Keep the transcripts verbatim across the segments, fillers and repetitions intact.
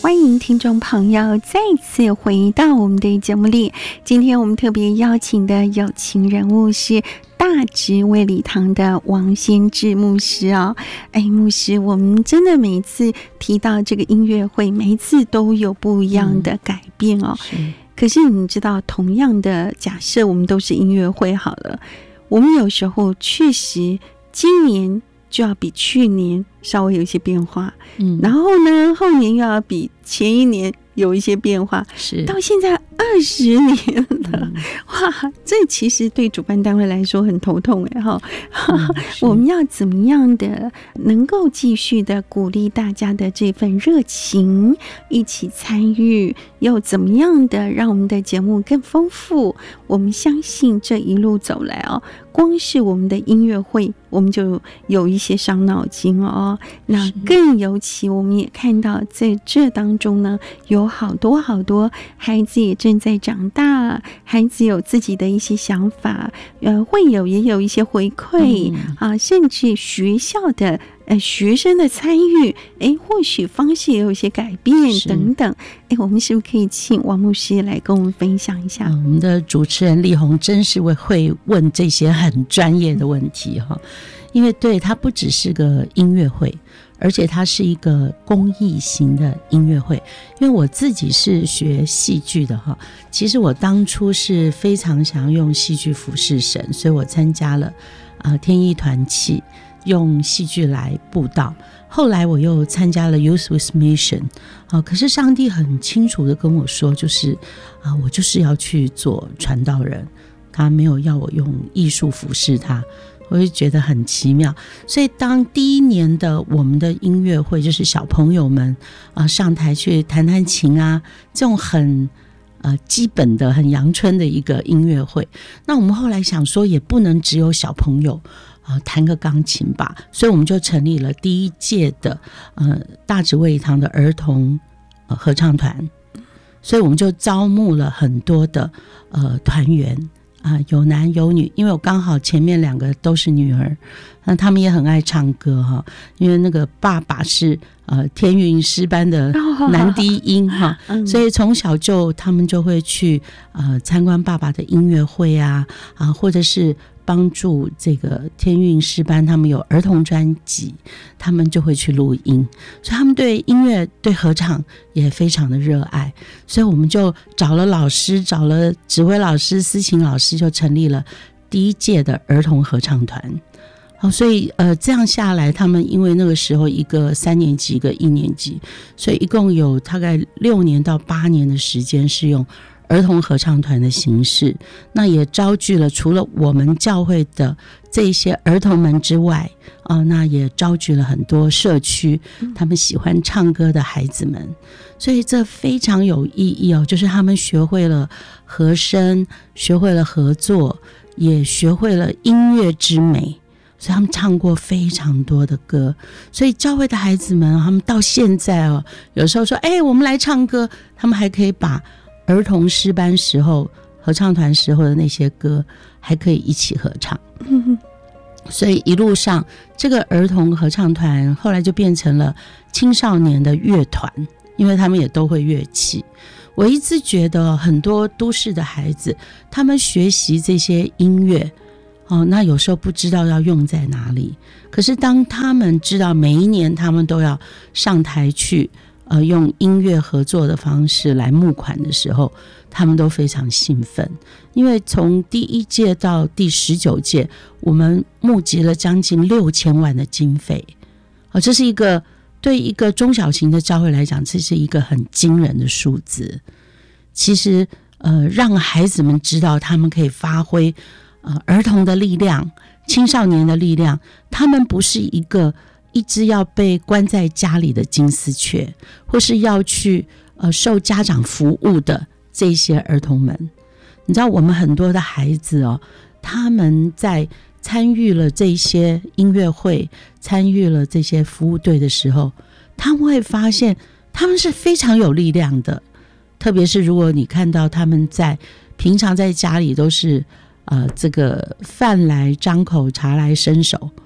欢迎听众朋友再次回到我们的节目里。今天我们特别邀请的有情人物是大直卫理堂的王先志牧师哦。哎，牧师，我们真的每一次提到这个音乐会，每一次都有不一样的改变哦。嗯、可是你知道，同样的假设，我们都是音乐会好了，我们有时候确实今年就要比去年稍微有一些变化，嗯，然后呢，后年又要比前一年有一些变化，是到现在二十年了、嗯，哇，这其实对主办单位来说很头痛哎哈、嗯，我们要怎么样的能够继续的鼓励大家的这份热情，一起参与，又怎么样的让我们的节目更丰富？我们相信这一路走来哦，光是我们的音乐会，我们就有一些伤脑筋哦。那更尤其，我们也看到在这当中呢，有好多好多孩子也正在长大，孩子有自己的一些想法，呃，会有也有一些回馈、嗯、啊，甚至学校的呃学生的参与，哎，或许方式也有一些改变等等。哎，我们是不是可以请王牧师来跟我们分享一下？ 嗯、我们的主持人丽红真是会问这些很专业的问题哈、嗯，因为对它不只是个音乐会，而且它是一个公益型的音乐会。因为我自己是学戏剧的哈，其实我当初是非常想要用戏剧服侍神，所以我参加了呃天意团契，用戏剧来布道。后来我又参加了 Youth with Mission、啊、可是上帝很清楚的跟我说，就是啊，我就是要去做传道人，他没有要我用艺术服侍他，我就觉得很奇妙。所以当第一年的我们的音乐会，就是小朋友们啊上台去弹弹琴啊，这种很呃基本的很阳春的一个音乐会，那我们后来想说也不能只有小朋友呃弹个钢琴吧，所以我们就成立了第一届的呃大直卫理堂的儿童、呃、合唱团，所以我们就招募了很多的呃团员啊、呃，有男有女，因为我刚好前面两个都是女儿，那他们也很爱唱歌哈，因为那个爸爸是呃天韵诗班的男低音哈、哦，所以从小就他们就会去呃参观爸爸的音乐会啊啊、呃，或者是帮助这个天韵诗班，他们有儿童专辑，他们就会去录音，所以他们对音乐对合唱也非常的热爱，所以我们就找了老师，找了指挥老师、司琴老师，就成立了第一届的儿童合唱团。好，所以呃这样下来，他们因为那个时候一个三年级一个一年级，所以一共有大概六年到八年的时间是用儿童合唱团的形式，那也招聚了除了我们教会的这些儿童们之外、呃、那也招聚了很多社区他们喜欢唱歌的孩子们，所以这非常有意义哦，就是他们学会了和声，学会了合作，也学会了音乐之美，所以他们唱过非常多的歌，所以教会的孩子们他们到现在哦，有时候说哎，我们来唱歌，他们还可以把儿童诗班时候合唱团时候的那些歌还可以一起合唱、嗯、所以一路上这个儿童合唱团后来就变成了青少年的乐团，因为他们也都会乐器。我一直觉得很多都市的孩子他们学习这些音乐哦，那有时候不知道要用在哪里，可是当他们知道每一年他们都要上台去呃，用音乐合作的方式来募款的时候，他们都非常兴奋，因为从第一届到第十九届，我们募集了将近六千万的经费、哦、这是一个对一个中小型的教会来讲，这是一个很惊人的数字。其实呃，让孩子们知道他们可以发挥呃儿童的力量、青少年的力量，他们不是一个一直要被关在家里的金丝雀，或是要去呃受家长服务的这些儿童们。你知道我们很多的孩子哦，他们在参与了这些音乐会，参与了这些服务队的时候，他们会发现他们是非常有力量的。特别是如果你看到他们在平常在家里都是呃这个饭来张口茶来伸手，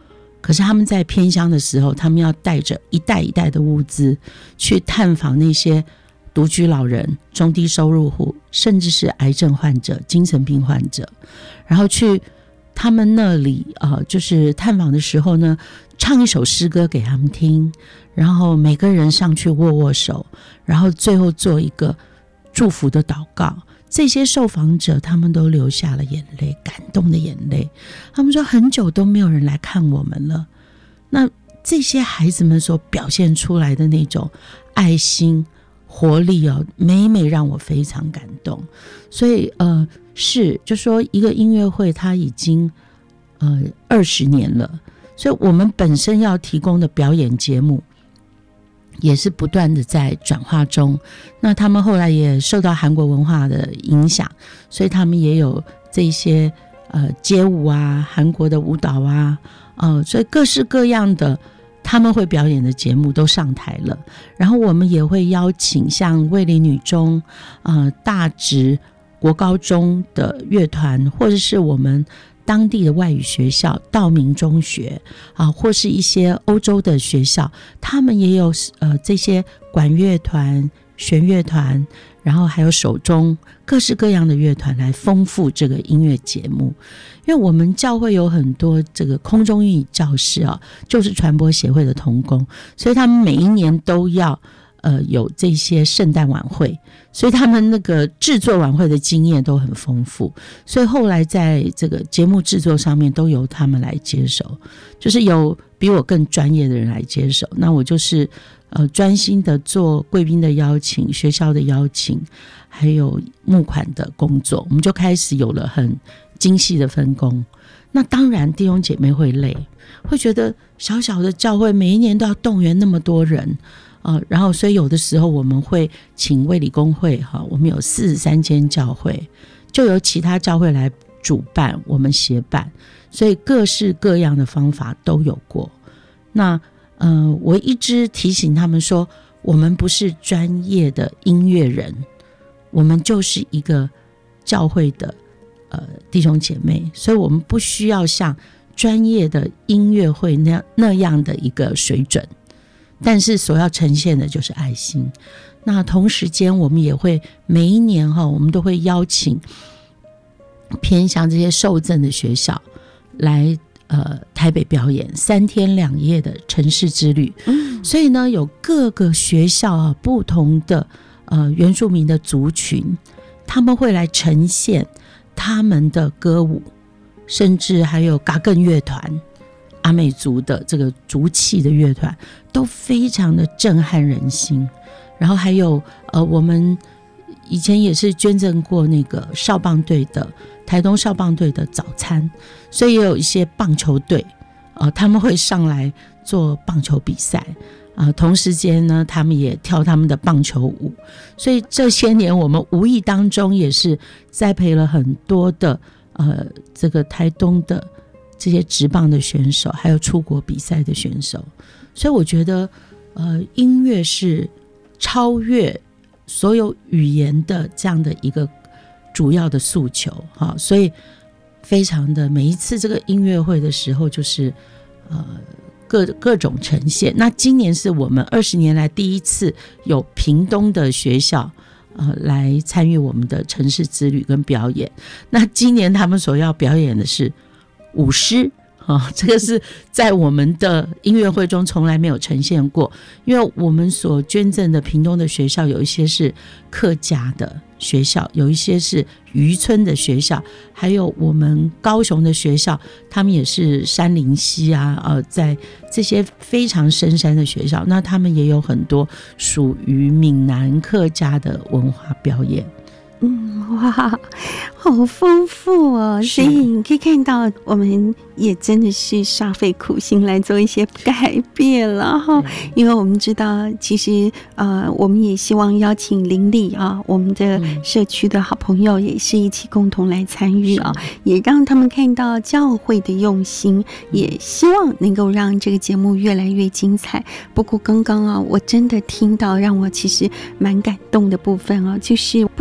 可是他们在偏乡的时候，他们要带着一袋一袋的物资去探访那些独居老人、中低收入户，甚至是癌症患者、精神病患者，然后去他们那里呃，就是探访的时候呢，唱一首诗歌给他们听，然后每个人上去握握手，然后最后做一个祝福的祷告。这些受访者他们都流下了眼泪，感动的眼泪。他们说很久都没有人来看我们了。那这些孩子们所表现出来的那种爱心活力哦，每每让我非常感动。所以呃，是就说一个音乐会它已经呃二十年了，所以我们本身要提供的表演节目也是不断的在转化中。那他们后来也受到韩国文化的影响，所以他们也有这些呃街舞啊、韩国的舞蹈啊，呃，所以各式各样的他们会表演的节目都上台了。然后我们也会邀请像卫理女中、呃大直国高中的乐团，或者是我们当地的外语学校道明中学啊，或是一些欧洲的学校，他们也有呃这些管乐团、弦乐团，然后还有手钟，各式各样的乐团来丰富这个音乐节目。因为我们教会有很多这个空中英语教师啊，就是传播协会的同工，所以他们每一年都要呃有这些圣诞晚会，所以他们那个制作晚会的经验都很丰富，所以后来在这个节目制作上面都由他们来接手，就是有比我更专业的人来接手。那我就是呃专心的做贵宾的邀请、学校的邀请，还有募款的工作，我们就开始有了很精细的分工。那当然弟兄姐妹会累，会觉得小小的教会每一年都要动员那么多人呃，然后所以有的时候我们会请卫理公会哈，我们有四十三间教会，就由其他教会来主办，我们协办，所以各式各样的方法都有过。那呃，我一直提醒他们说，我们不是专业的音乐人，我们就是一个教会的呃弟兄姐妹，所以我们不需要像专业的音乐会那样那样的一个水准。但是所要呈现的就是爱心。那同时间我们也会每一年哈，我们都会邀请偏向这些受赠的学校来呃台北表演三天两夜的城市之旅。嗯，所以呢，有各个学校啊不同的呃原住民的族群，他们会来呈现他们的歌舞，甚至还有嘎更乐团。阿美族的这个族气的乐团都非常的震撼人心。然后还有呃，我们以前也是捐赠过那个少棒队的台东少棒队的早餐，所以也有一些棒球队呃，他们会上来做棒球比赛啊、呃，同时间呢，他们也跳他们的棒球舞。所以这些年我们无意当中也是栽培了很多的呃，这个台东的这些职棒的选手，还有出国比赛的选手。所以我觉得呃，音乐是超越所有语言的这样的一个主要的诉求哈，所以非常的每一次这个音乐会的时候，就是呃各各种呈现。那今年是我们二十年来第一次有屏东的学校呃来参与我们的城市之旅跟表演。那今年他们所要表演的是舞狮啊，这个是在我们的音乐会中从来没有呈现过，因为我们所捐赠的屏东的学校有一些是客家的学校，有一些是渔村的学校，还有我们高雄的学校，他们也是山林溪啊，呃，在这些非常深山的学校，那他们也有很多属于闽南客家的文化表演。 嗯，哇，好丰富哦！所以你可以看到，我们也真的是煞费苦心来做一些改变了哈。因为我们知道，其实呃，我们也希望邀请邻里啊，我们的社区的好朋友也是一起共同来参与啊，也让他们看到教会的用心，也希望能够让这个节目越来越精彩。不过刚刚啊，我真的听到让我其实蛮感动的部分啊，就是不是我们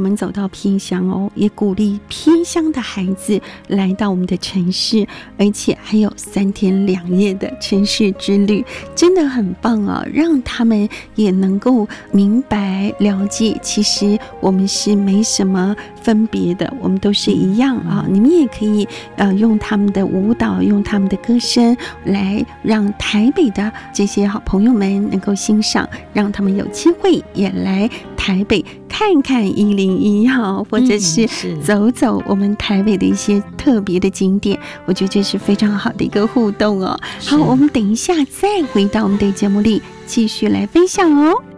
们走到偏乡哦，也鼓励偏乡的孩子来到我们的城市，而且还有三天两夜的城市之旅，真的很棒啊！让他们也能够明白了解，其实我们是没什么分别的，我们都是一样啊！你们也可以呃用他们的舞蹈，用他们的歌声来让台北的这些好朋友们能够欣赏，让他们有机会也来台北看看一零一哈，或者是走走我们台北的一些特别的景点，我觉得这是非常好的一个互动哦。好，我们等一下再回到我们的节目里继续来分享哦。